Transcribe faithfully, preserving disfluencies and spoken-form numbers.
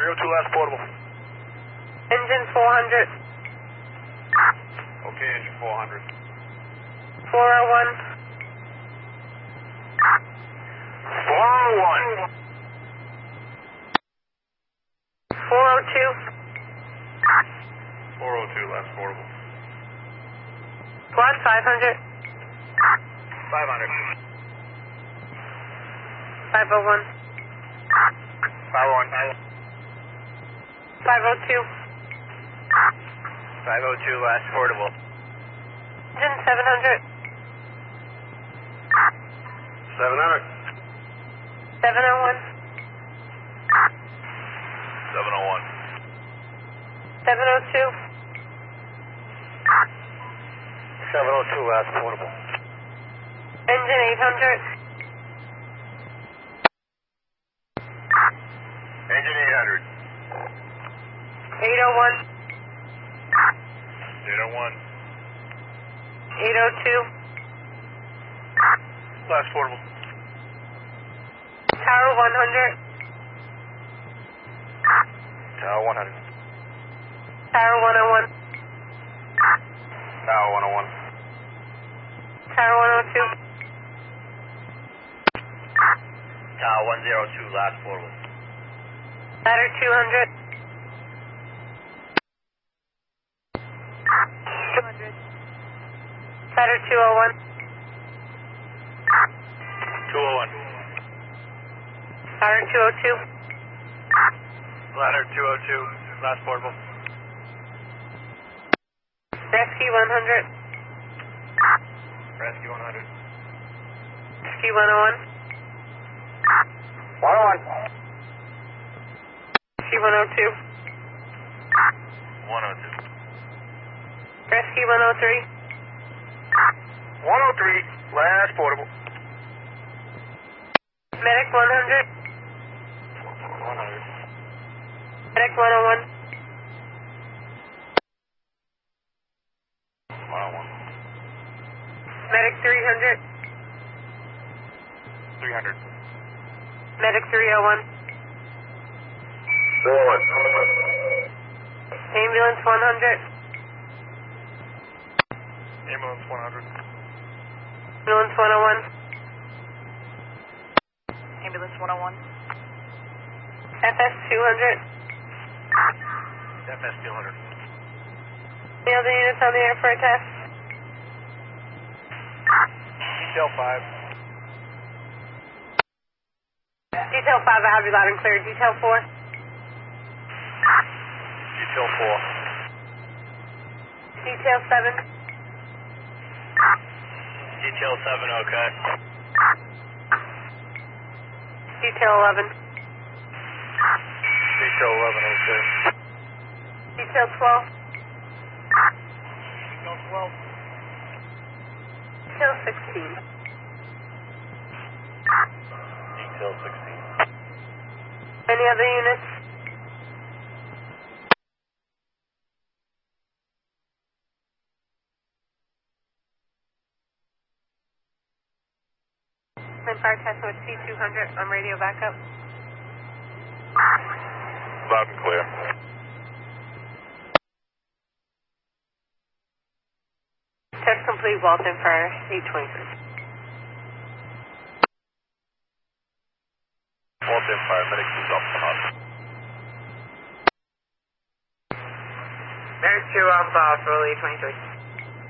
three oh two last portable. Engine four hundred. Okay, engine four hundred. four oh one. four oh one. four oh two. four oh two last portable. Squad five hundred. five hundred. five oh one. five oh one. five oh two. five oh two last portable. Engine seven hundred. seven hundred. seven oh one. seven oh one. seven oh two. seven oh two last portable. Engine eight hundred. Engine eight hundred. eight oh one. eight oh one. eight oh two. Last portable. Tower one hundred. Tower one hundred. Tower one oh one. Tower one oh one. Tower one oh two. Tower one oh two last portable. Ladder two hundred. two hundred. Ladder two oh one. two oh one. Ladder two oh two. Ladder two oh two last portable. Rescue one hundred. Rescue one hundred. Rescue one oh one. one oh one. Rescue one oh two. one oh two. Rescue one oh three. one oh three last portable. Medic one hundred. one hundred. Medic one oh one. one oh one. Medic three hundred. three hundred. Medic three oh one. three oh one. Ambulance one hundred. Ambulance one hundred. Ambulance one oh one. Ambulance one oh one. F S two hundred. F S two hundred. Any other units on the air for a test? Detail five. Detail five, I have you loud and clear. Detail four. Detail four. Detail seven. Detail seven, okay. Detail eleven. Detail eleven, okay. Detail twelve. Detail twelve. Detail sixteen. Detail sixteen. Any other units? Then fire test with C two hundred on radio backup. Loud and clear. Test complete, Walton Fire, eight twenty-three. Walton Fire, medic is off the hot. Medic two Alpha Alpha, eight twenty-three.